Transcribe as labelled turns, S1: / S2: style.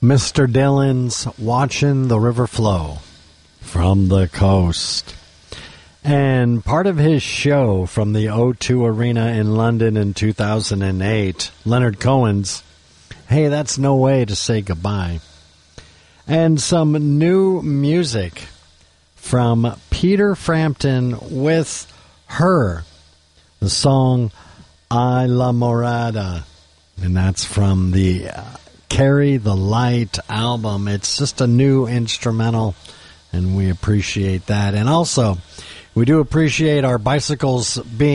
S1: Mr. Dylan's Watching the River Flow from the Coast. And part of his show from the O2 Arena in London in 2008, Leonard Cohen's Hey, That's No Way to Say Goodbye. And some new music from Peter Frampton with Her, the song I La Morada. And that's from the Carry the Light album. It's just a new instrumental, and we appreciate that. And also, we do appreciate our bicycles being